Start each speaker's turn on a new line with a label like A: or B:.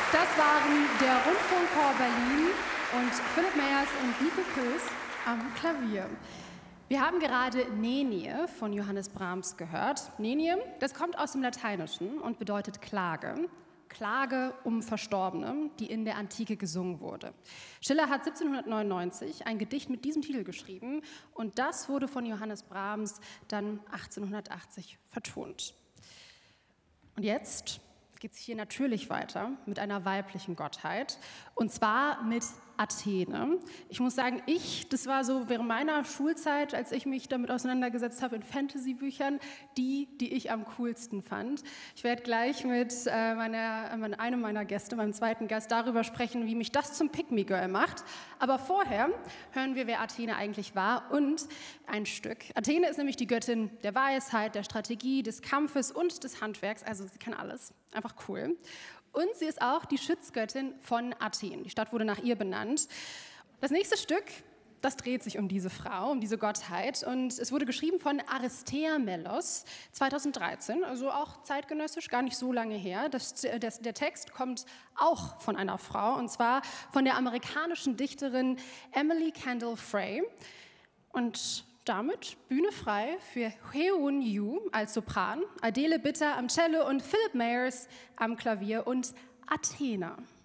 A: Das waren der Rundfunkchor Berlin und Philipp Meyers und Nico Kös am Klavier. Wir haben gerade Nenie von Johannes Brahms gehört. Nenie, das kommt aus dem Lateinischen und bedeutet Klage. Klage um Verstorbene, die in der Antike gesungen wurde. Schiller hat 1799 ein Gedicht mit diesem Titel geschrieben und das wurde von Johannes Brahms dann 1880 vertont. Und jetzt geht es hier natürlich weiter mit einer weiblichen Gottheit, und zwar mit Athene. Ich muss sagen, das war so während meiner Schulzeit, als ich mich damit auseinandergesetzt habe in Fantasy-Büchern, die ich am coolsten fand. Ich werde gleich mit einem meiner Gäste, meinem zweiten Gast, darüber sprechen, wie mich das zum Pick-me-Girl macht. Aber vorher hören wir, wer Athene eigentlich war und ein Stück. Athene ist nämlich die Göttin der Weisheit, der Strategie, des Kampfes und des Handwerks. Also sie kann alles. Einfach cool. Und sie ist auch die Schutzgöttin von Athen. Die Stadt wurde nach ihr benannt. Das nächste Stück, das dreht sich um diese Frau, um diese Gottheit. Und es wurde geschrieben von Aristea Melos 2013, also auch zeitgenössisch, gar nicht so lange her. Der Text kommt auch von einer Frau, und zwar von der amerikanischen Dichterin Emily Kendall Frey. Und damit Bühne frei für Heeun Yu als Sopran, Adele Bitter am Cello und Philip Meyers am Klavier und Athena.